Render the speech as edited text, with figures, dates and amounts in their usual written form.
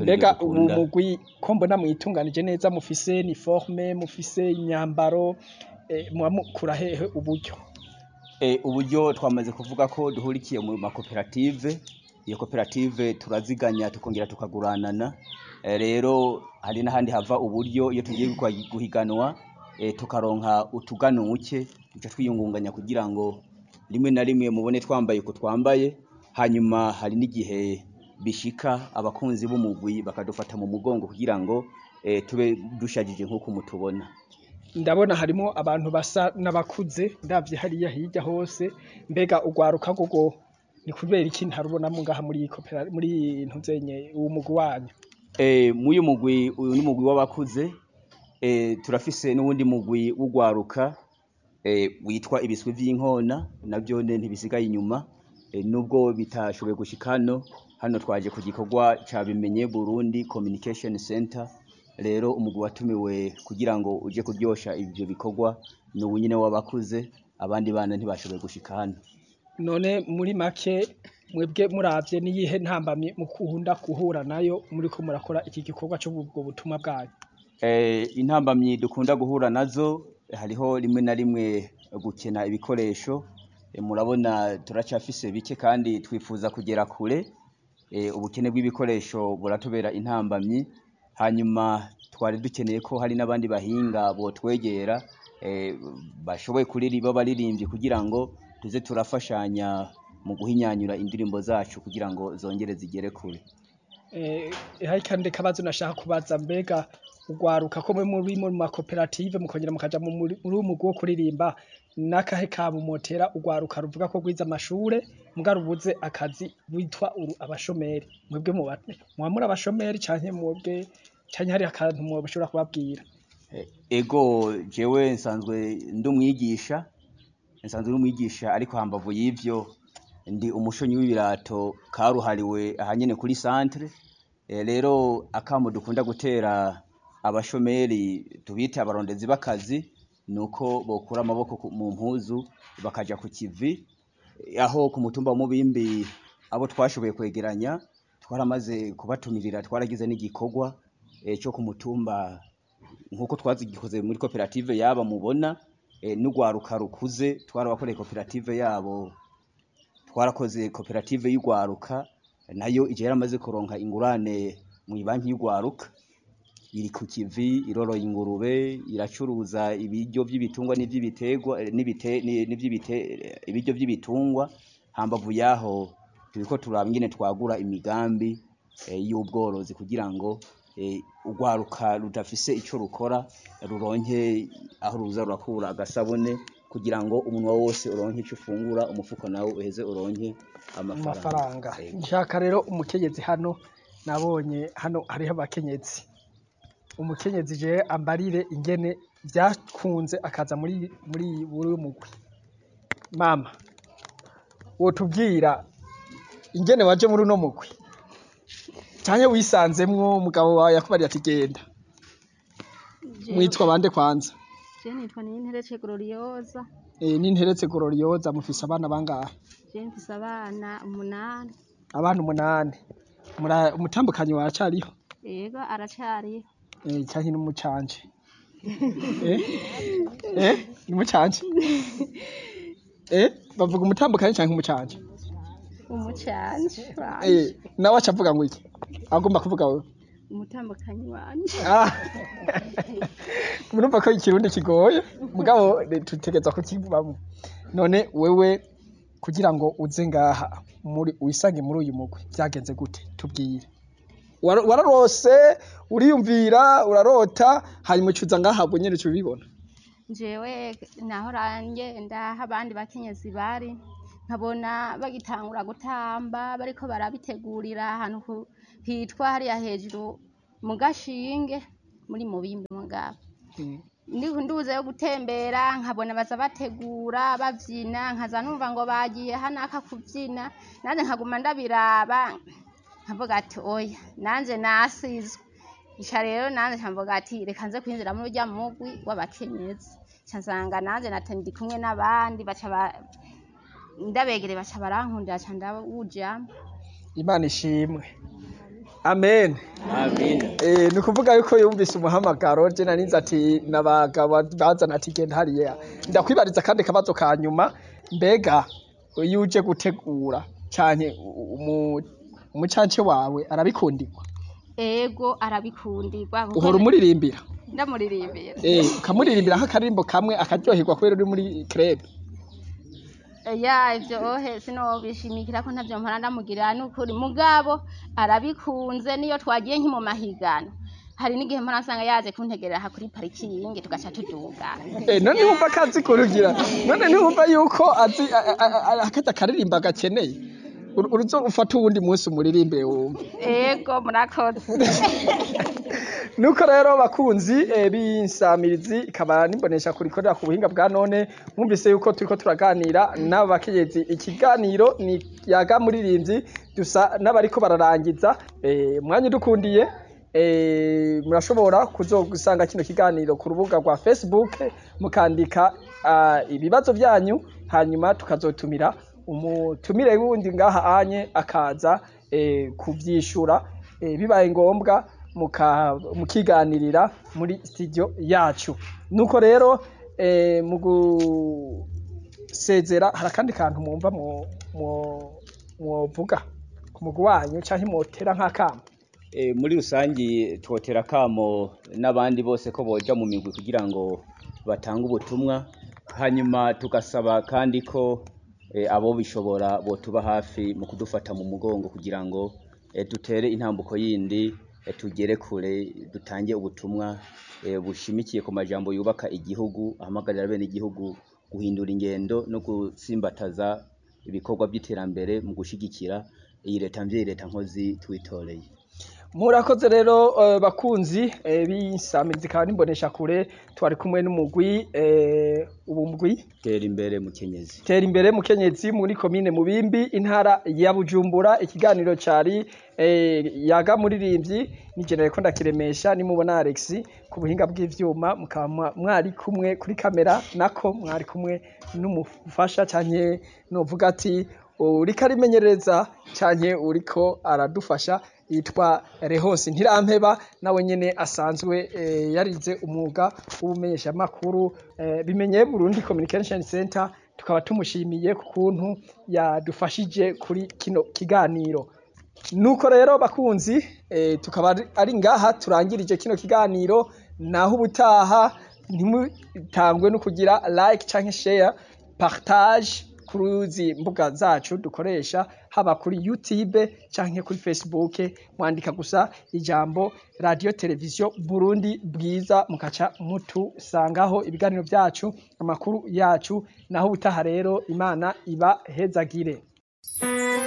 mbega ubu mugwi ko mbona mwitunganije neza mufise uniforme mufise imyambaro mukura hehe uburyo uburyo twamaze kuvuga ko duhurikiye mu makoperative iyo koperative turaziganya tukongera tukaguranana rero hari n'ahandi hava uburyo iyo tugiye guhiganwa tukaronka utuganuke duca twiyungunganya kugira ngo rimwe na rimwe mubone twambaye ko twambaye hanyuma hari n'igihe bishika abakunzi b'umugwi bakadufata mu mugongo kugira ngo tube dushajije nk'uko mutubona. Ndabona harimo abantu basa n'abakuze ndavye hariya hirya hose mbega ugwaruka gogo ni kubera iki ntarubona mu ngaha muri ntuzenye uwo mugwi wanyu muyu mugwi uyu ni mugwi w'abakuze turafise n'ubundi mugwi w'ugwaruka witwa ibiswi vy'inkona navyo ntibisigaye inyuma nubwo bitashoboye gushika hano twaje ku gikorwa ca Bimenye Burundi Communication Center rero umugwi watumiwe kugira ngo uje kuryosha ivyo bikorwa n'ubu nyine w'abakuze abandi bana ntibashoboye gushika hano. None muri make mwebwe muravye niyihe ntambamye mukunda kuhura nayo muriko murakora iki gikorwa cyo ubwo butumwa bwanyu? Intambamye dukunda guhura nazo hariho rimwe na rimwe gukena ibikoresho murabona turacafise bike kandi twifuza kugera kure ubukene bw'ibikoresho buratubera intambamye hanyuma twari dukeneye ko hari n'abandi bahinga bo twegera bashoboye kuririmba baririmbye kugira ngo tuze turafashanya mu guhinyanyura indirimbo zacu kugira ngo zongere zigere kure. Hari kandi kabazo nashaka kubaza mbega ugwaruka ko muri mu makoperative mukongera mukaja muri umugwi wo kuririmba nakahe kabo motera ugwaruka ruvuga ko gwiza amashure mugarubuze akazi witwa abashomeri mwebwe muri abashomeri canke mwebwe canke hari akantu mwoshobora kubabwira? Ego jewe nsanzwe ndumwigisha ariko hambavu y'ivyo ndi umushonyi w'ibirato karuhariwe ahanyene kuri centre rero akamo dukunda gutera abashomeri tubita abarondezi bakazi nuko bokura amaboko mu mpuzu bakaja ku kivi aho ku mutumba wa Mubimbi abo twashoboye kwegeranya twaramaze kubatumirira twaragize n'igikorwa cyo ku mutumba nkuko twazigikoze muri koperative yaba mubona n'ugwaruka rukuze twarabakoreye koperative yabo twarakoze koperative y'ugwaruka nayo ije yaramaze kuronka ingurane mu banki y'ugwaruka iri ku kivi iroroye ingurube iracuruza ibiryo by'ibitungwa n'ivy'ibiterwa ibiryo by'ibitungwa hambavu yaho turiko turabingene twagura imigambi y'ubworozi kugira ngo ugwaruka rudafise ico rukora ruronke aho ruza rurakura agasabone kugira ngo umunwa wose uronke ico ufungura umufuko nawe uheze uronke amafaranga. Nshaka rero umukenyezi hano nabonye hano hariho abakenyezi umukenyezi je ambarire ingene byakunze akaza muri buri mugwi. Mama wotubwira ingene waje muri uno mugwi cyane wisanzemwo umugabo wawe yakubariye ati genda mwitwa bande kwanza? Je nitwa Ninteretse Gloriosa. Ninteretse Gloriosa mufise abana bangahe? Je mfise abana 8. Abana 8 umutambukanyi waracariho? Yego aracariho. Cyane n'umucanje. Umucanje? Bavuga umutambukanyi cyangwa umucanje? Umucanje. Nawe acavuga ngo iki? Agomba kuvuga wewe? Umutambukanyi wanje. Murumva ko ikirundi kigoye mugabo tutegeza ko kivamo. None wewe kugira ngo uze ngaha wisange muri uyu mugwi byagenze gute tubwire? Wararose uriyumvira urarota hanyuma ucuza ngaha bonyene tubibona? Jewe naho rangenda abandi bakenyezi bari nkabona bagitangura gutamba bariko barabitegurira ahantu hitwa hariya hejuru mu Gashinge muri Mubimbi mugabo nduze yo gutembera nkabona baza bategura bavyina nkaza numva ngo bagiye hanaka kuvyina nanje nkaguma ndabiraba nkavuga ati oya nanje nasizwe isha rero nanje nkavuga ati reka nze kwinjira muri urya mugwi w'abakenyezi nsanga nanje natandi kumwe n'abandi baca ndabegere baca barankundira ca ndawuja. Imana ishimwe. amen. Amen. Ni ukuvuga yuko yumvise umuhamagaro je narinze ati n'abagabo bazana ati genda hariya. Ndakwibariza kandi kabazo ka nyuma, mbega iyo uje gutegura canke umucance wawe arabikundirwa? Ego arabikundirwa kuko Uhora umuririmbira? ndamuririmbira. Ukamuririmbira nk'akaririmbo kamwe akaryoherwa kubera uri muri club? Ivyo sinobishimikira ko ntavyo mpora ndamugirira n'ukuri mugabo arabikunze niyo twagiye nki mu mahigano hari n'igihe mpora nsanga yaje kuntegerera aha kuri parikingi tugaca tuduga. None wumva akazi kurugira, none ntiwumva yuko azi akaza karirimba gakeneye uruzo ufata uwundi munsi umuririmbire wumva. Ego murakoze. Nuko rero bakunzi b'insamirizi ikaba nimbonesha kurikorera ku buhinga bwa none, mwumvise yuko turiko turaganira n'abakenyezi. Ikiganiro ni yaga muririmbyi dusa n'abariko bararangiza. Mwanya udukundiye murashobora kuzogusanga kino kiganiro ku rubuga rwa Facebook mukandika ibibazo byanyu, hanyuma tukazotumira umutumire wundi ngaha anye akaza kuvyishura bibaye ngombwa mukiganirira muri studio yacu. Nuko rero mu gusezera hari akandi kantu mwumva mwovuga ku mugwi wanyu canke motera nk'akamo? Muri rusangi twotera akamo n'abandi bose ko boja mu migwi kugira ngo batange ubutumwa, hanyuma tugasaba kandi ko abo bishobora botuba hafi mu kudufata mu mugongo kugira ngo dutere intambuko yindi tugere kure, dutange ubutumwa bushimikiye ku majambo yubaka igihugu, ahamagarira bene igihugu guhindura ingendo no gusimbataza ibikorwa by'iterambere mu gushigikira iyi leta mvyeyi, leta nkozi twitoreye. Murakoze rero bakunzi b'insamirizi kandi nimbonesha kure, twari kumwe n'umugwi ubumugwi Tera imbere mukenyezi. Tera imbere mukenyezi muri komine Mubimbi intara ya Bujumbura. Ikiganiro cari yaga muririmbyi ni General ko ndakiremesha nimubona Alex ku buhinga bw'ivyuma, mukaba mwari kumwe kuri kamera nako mwari kumwe n'umufasha canke novuga ati uriko arimenyereza canke uriko aradufasha yitwa Rehose Ntirampeba, nawe nyene asanzwe yarize umwuga w'ubumenyesha makuru bimenye Burundi Communication Center. Tukaba tumushimiye ku kuntu yadufashije kuri kino kiganiro. Nuko rero bakunzi tukaba ari ngaha turangirije kino kiganiro, naho ubutaha ntimutangwe no kugira like canke share partage kuruzi mbuga zacu dukoresha, haba kuri YouTube canke kuri Facebook, mwandika gusa ijambo Radio Television Burundi Bwiza mukaca mutusangaho ibiganiro vyacu, amakuru yacu. Naho ubutaha rero, Imana iba hezagire.